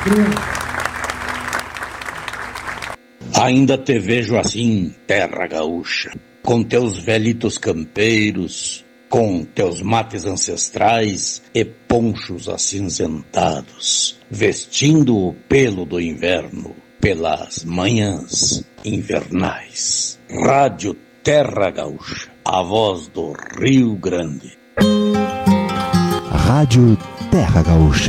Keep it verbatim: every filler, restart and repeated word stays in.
Ainda te vejo assim, terra gaúcha, com teus velitos campeiros, com teus mates ancestrais e ponchos acinzentados, vestindo o pelo do inverno pelas manhãs invernais. Rádio Terra Gaúcha, a voz do Rio Grande. Rádio Terra Gaúcha.